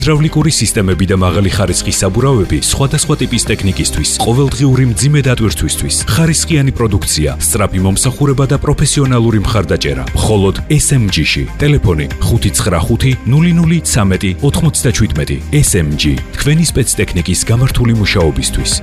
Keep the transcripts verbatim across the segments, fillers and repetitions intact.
ჰიდრავლიკური სისტემები და მაღალი ხარისხის საბურავები სხვადასხვა ტიპის ტექნიკისთვის, ყოველდღიური მძიმე დატვირთვისთვის, ხარისხიანი პროდუქცია, სწრაფი მომსახურება და პროფესიონალური მხარდაჭერა. მხოლოდ ეს ემ ჯი-ში. ტელეფონი ხუთი ცხრა ხუთი ნული ნული ცამეტი ოთხმოცდაშვიდმეტი. ეს ემ ჯი თქვენი სპეცტექნიკის გამართული მუშაობისთვის.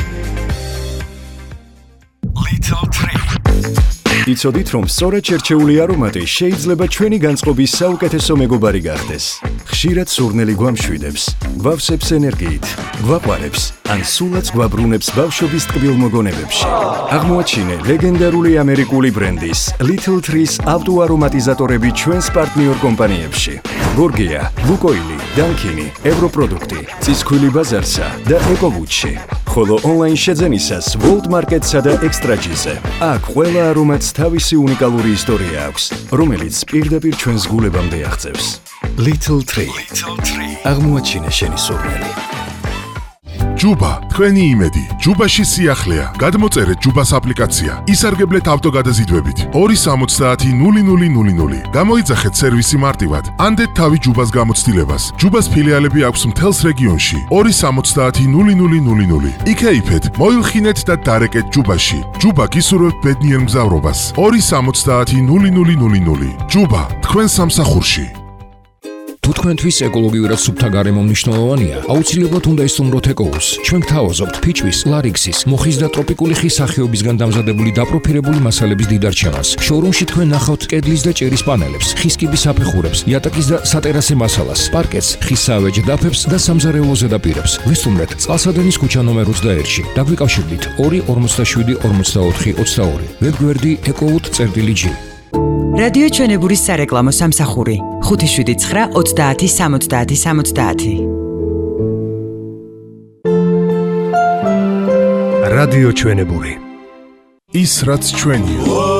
იცოდით, რომ სწორად შერჩეული არომატი შეიძლება ჩვენი განწყობის საუკეთესო მეგობარი გახდეს. ხშირად სურნელი გვამშვიდებს, გვავსებს ენერგიით, გვაყვარებს, ან სულაც გვაბრუნებს ბავშვობის ტკბილ მოგონებებში. აღმოაჩინე ლეგენდარული ამერიკული ბრენდის Little Trees ავტოარომატიზატორები ჩვენს პარტნიორ კომპანიებში. გორგია, ლუკოილი, დანკინი, ევროპროდუქტი, წისქვილი ბაზარსა და ეკოვუჩში. ხოლო ონლაინ შეძენისას World Market-სა და Extra-ზე. აქ ყველა არომატს თავისი უნიკალური ისტორია აქვს, რომელიც პირდაპირ ჩვენს გულებამდე აღწევს. Little Tree. აღმოაჩინე შენი სურნელი. ჯუბა, თქვენი იმედი. ჯუბაში სიახლეა. გადმოწერეთ ჯუბას აპლიკაცია. ისარგებლეთ ავტოგადაზიდვებით. ორი სამოცდაათი ნული ნული ნული ნული. გამოიძახეთ სერვისი მარტივად. ანდეთ თავი ჯუბას გამოცდილებას. ჯუბას ფილიალები აქვს მთელს რეგიონში. ორი სამოცდაათი ნული ნული ნული ნული. იქეიფეთ, მოილხინეთ და დარეკეთ ჯუბაში. ჯუბა გისურვებთ ბედნიერ მგზავრობას. ორი სამოცდაათი ნული ნული ნული ნული. ჯუბა, თქვენ სამსახურში. თუ თქვენთვის ეკოლოგიურად სუფთა გარემო მნიშვნელოვანია, აუცილებლად უნდა ისტუმროთ ეკოუს. ჩვენ გთავაზობთ ფიჭვის, ლარიქსის, მოხის და ტროპიკული ხის სახეობისგან დამზადებული დაპროფილებული მასალების დიდარჩევას. შოურუმში თქვენ ნახავთ კედლის და ჭერის პანელებს, ხის კიბის საფეხურებს, იატაკის და სატერასე მასალას, პარკეტს, ხის სავეჯ დაფებს და სამზარეულო ზედაპირებს. ვისტუმრეთ წყალსადენის ქუჩა ნომერ ოცდაერთში. დაგვიკავშირდით ორი ორმოცდაშვიდი ორმოცდაოთხი ოცდაორი. ვებგვერდი ეკოუთ.წერტილი-ჯი. რადიო ჩვენებურის სარეკლამო სამსახური ხუთი შვიდი ცხრა ოცდაათი სამოცდაათი სამოცდაათი. რადიო ჩვენებური. ის რაც ჩვენია.